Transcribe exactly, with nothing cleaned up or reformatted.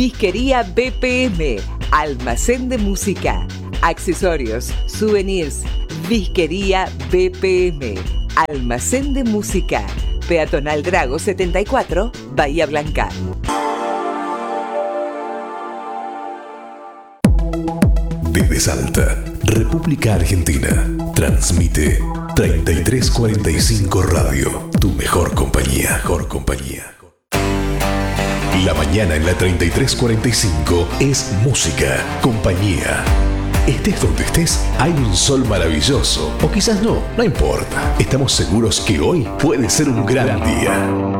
Disquería B P M, almacén de música, accesorios, souvenirs. Disquería B P M, almacén de música, Peatonal Drago setenta y cuatro, Bahía Blanca. Desde Salta, República Argentina, transmite treinta y tres cuarenta y cinco Radio, tu mejor compañía, mejor compañía. La mañana en la treinta y tres cuarenta y cinco es música, compañía. Estés donde estés, hay un sol maravilloso. O quizás no, no importa. Estamos seguros que hoy puede ser un gran día.